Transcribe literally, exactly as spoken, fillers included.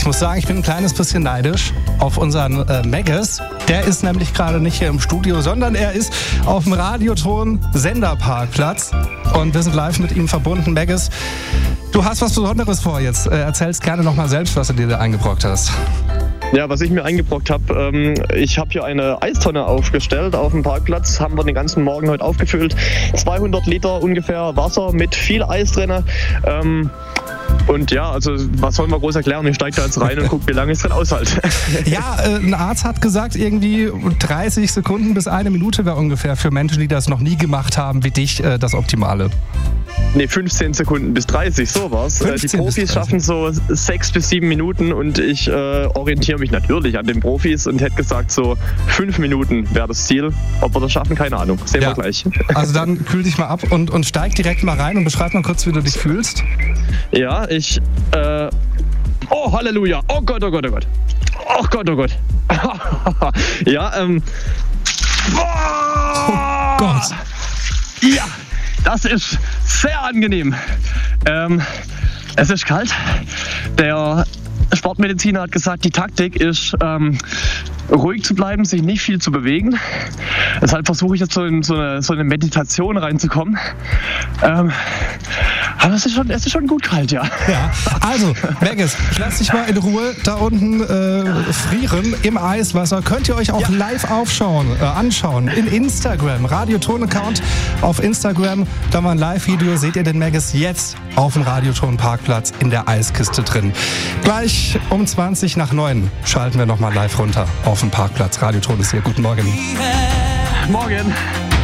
muss sagen, ich bin ein kleines bisschen neidisch auf unseren äh, Maggis. Der ist nämlich gerade nicht hier im Studio, sondern er ist auf dem Radioton Senderparkplatz. Und wir sind live mit ihm verbunden. Maggis, du hast was Besonderes vor jetzt. Äh, erzähl's gerne nochmal selbst, was du dir da eingebrockt hast. Ja, was ich mir eingebrockt habe, ähm, ich habe hier eine Eistonne aufgestellt auf dem Parkplatz, haben wir den ganzen Morgen heute aufgefüllt. zweihundert Liter ungefähr Wasser mit viel Eis drin. Ähm, und ja, also was soll man groß erklären? Ich steige da jetzt rein und gucke, wie lange ich es dann aushalte. Ja, äh, ein Arzt hat gesagt, irgendwie dreißig Sekunden bis eine Minute wäre ungefähr für Menschen, die das noch nie gemacht haben, wie dich, äh, das Optimale. Nee, fünfzehn Sekunden bis dreißig, sowas. Die Profis schaffen so sechs bis sieben Minuten und ich äh, orientiere mich natürlich an den Profis und hätte gesagt, so fünf Minuten wäre das Ziel. Ob wir das schaffen, keine Ahnung. Sehen ja. wir gleich. Also dann kühl dich mal ab und, und steig direkt mal rein und beschreib mal kurz, wie du dich fühlst. Ja, ich... Äh, oh, Halleluja! Oh Gott, oh Gott, oh Gott! Oh Gott, oh Gott! ja, ähm... Oh Gott! Ja! Das ist sehr angenehm. Ähm, es ist kalt. Der Sportmediziner hat gesagt, die Taktik ist, ähm, ruhig zu bleiben, sich nicht viel zu bewegen. Deshalb versuche ich jetzt so in so eine, so eine Meditation reinzukommen. Ähm, aber es ist, schon, es ist schon gut kalt, ja. Ja, also, Maggis, ich lasse dich mal in Ruhe da unten äh, frieren im Eiswasser. Könnt ihr euch auch ja. live aufschauen, äh, anschauen in Instagram. Radioton-Account auf Instagram. Da mal ein Live-Video. Seht ihr den Maggis jetzt auf dem Radioton-Parkplatz in der Eiskiste drin. Gleich um zwanzig nach neun schalten wir nochmal live runter auf dem Parkplatz. Radioton ist hier. Guten Morgen. Morgen.